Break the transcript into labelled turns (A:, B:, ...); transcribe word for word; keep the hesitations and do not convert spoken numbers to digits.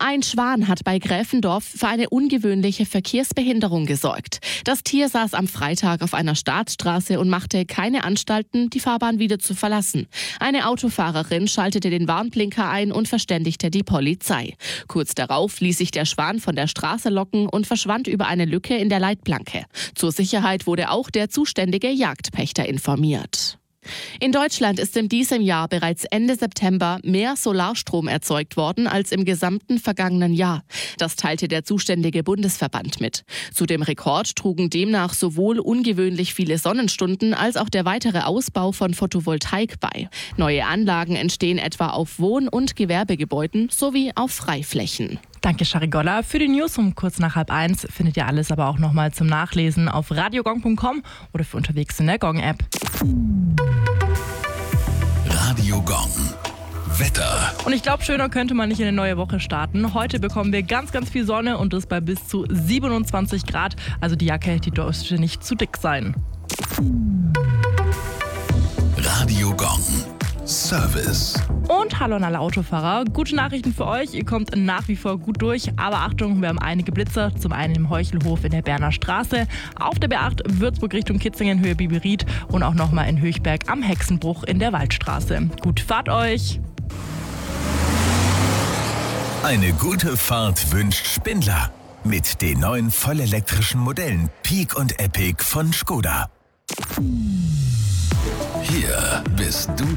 A: Ein Schwan hat bei Gräfendorf für eine ungewöhnliche Verkehrsbehinderung gesorgt. Das Tier saß am Freitag auf einer Staatsstraße und machte keine Anstalten, die Fahrbahn wieder zu verlassen. Eine Autofahrerin schaltete den Warnblinker ein und verständigte die Polizei. Kurz darauf ließ sich der Schwan von der Straße locken und verschwand über eine Lücke in der Leitplanke. Zur Sicherheit wurde auch der zuständige Jagdpächter informiert. In Deutschland ist in diesem Jahr bereits Ende September mehr Solarstrom erzeugt worden als im gesamten vergangenen Jahr. Das teilte der zuständige Bundesverband mit. Zu dem Rekord trugen demnach sowohl ungewöhnlich viele Sonnenstunden als auch der weitere Ausbau von Photovoltaik bei. Neue Anlagen entstehen etwa auf Wohn- und Gewerbegebäuden sowie auf Freiflächen.
B: Danke, Charigolla. Für die News um kurz nach halb eins findet ihr alles aber auch nochmal zum Nachlesen auf radiogong punkt com oder für unterwegs in der Gong-App.
C: Radio Gong. Wetter.
B: Und ich glaube, schöner könnte man nicht in eine neue Woche starten. Heute bekommen wir ganz, ganz viel Sonne und das bei bis zu siebenundzwanzig Grad. Also die Jacke, die dürfte nicht zu dick sein.
C: Radio Gong. Service.
B: Und hallo an alle Autofahrer. Gute Nachrichten für euch. Ihr kommt nach wie vor gut durch. Aber Achtung, wir haben einige Blitzer. Zum einen im Heuchelhof in der Berner Straße, auf der B acht Würzburg Richtung Kitzingen, Höhe Biberried und auch nochmal in Höchberg am Hexenbruch in der Waldstraße. Gut Fahrt euch!
C: Eine gute Fahrt wünscht Spindler. Mit den neuen vollelektrischen Modellen Peak und Epic von Skoda. Hier bist du